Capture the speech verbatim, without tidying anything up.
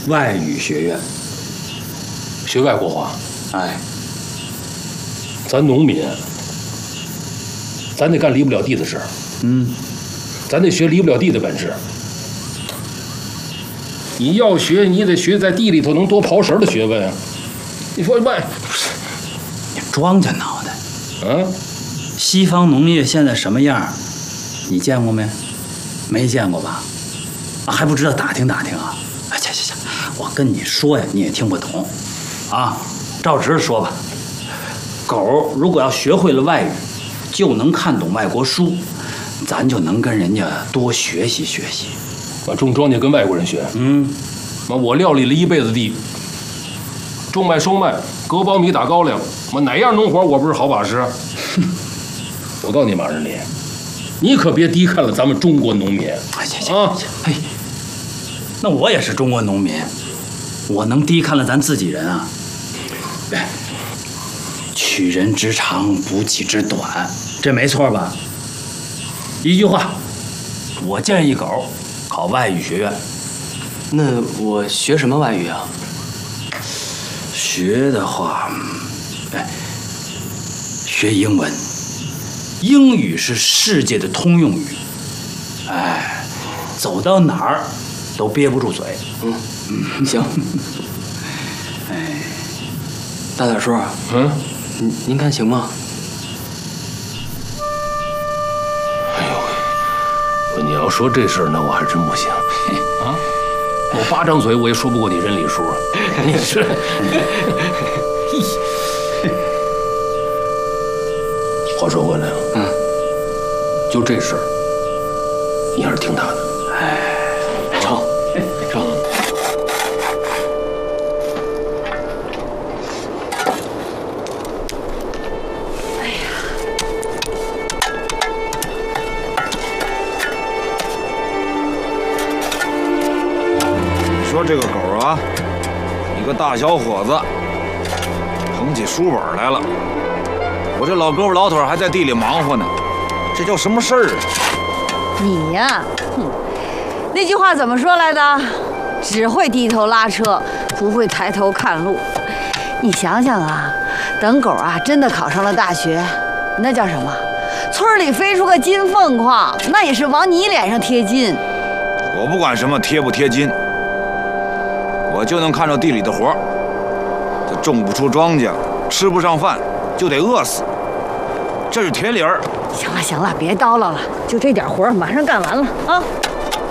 外语学院， 学外国话。 哎， 咱农民，咱得干离不了地的事儿。 嗯， 咱得学离不了地的本事。你要学，你得学在地里头能多刨食的学问啊！你说外， 你庄稼脑袋， 嗯， 西方农业现在什么样？你见过没？没见过吧？啊，还不知道打听打听啊？哎，行行行，我跟你说呀，你也听不懂，啊，照直说吧。狗如果要学会了外语，就能看懂外国书，咱就能跟人家多学习学习。 我种庄稼跟外国人学， 嗯， 妈，我料理了一辈子地，种麦收麦，割苞米打高粱，妈哪样农活我不是好把式？我告诉你，马日礼，你可别低看了咱们中国农民。 哎，行行啊，嘿，那我也是中国农民，我能低看了咱自己人啊？哎，取人之长，补己之短，这没错吧？一句话，我建议狗考外语学院。 那我学什么外语啊？ 学的话，哎，学英文。英语是世界的通用语，哎，走到哪儿都憋不住嘴。 嗯嗯，行。 哎， 大胆叔， 嗯， 您您看行吗？ 哎呦，你要说这事儿，那我还真不行啊！我八张嘴我也说不过你人理叔，你是。话说回来啊， 嗯， 就这事儿，你还是听他的。 哎，成，成。 哎呀， 你说这个狗啊，一个大小伙子，捧起书本来了。我这老胳膊老腿还在地里忙活呢，这叫什么事儿啊？ 你呀，哼，那句话怎么说来的？只会低头拉车，不会抬头看路。你想想啊，等狗啊真的考上了大学，那叫什么？村里飞出个金凤凰，那也是往你脸上贴金。 我不管什么贴不贴金，我就能看着地里的活儿。这种不出庄稼，吃不上饭，就得饿死，这是铁理儿。 行了行了，别叨唠了，就这点活儿，马上干完了啊！